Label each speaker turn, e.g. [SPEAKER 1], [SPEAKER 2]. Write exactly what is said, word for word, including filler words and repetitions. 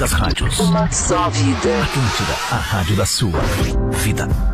[SPEAKER 1] muitas rádios.
[SPEAKER 2] Uma só vida.
[SPEAKER 1] Atlântida, a rádio da sua vida.